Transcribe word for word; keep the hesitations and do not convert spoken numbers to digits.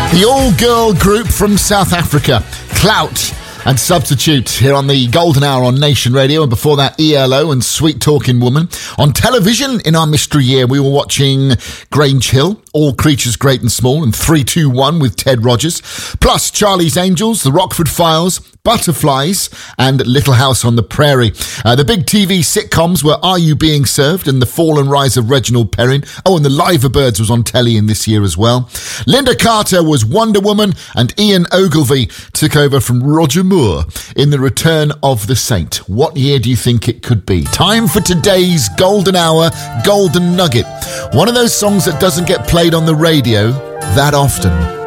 The all-girl group from South Africa, Clout and Substitute, here on the Golden Hour on Nation Radio, and before that E L O and Sweet Talking Woman. On television, in our mystery year, we were watching Grange Hill, All Creatures Great and Small, and three two one with Ted Rogers, plus Charlie's Angels, The Rockford Files, Butterflies, and Little House on the Prairie. Uh, the big T V sitcoms were Are You Being Served and The Fall and Rise of Reginald Perrin. Oh, and The Liverbirds was on telly in this year as well. Linda Carter was Wonder Woman, and Ian Ogilvy took over from Roger Moore in The Return of the Saint. What year do you think it could be? Time for today's Golden Hour Golden Nugget. One of those songs that doesn't get played on the radio that often.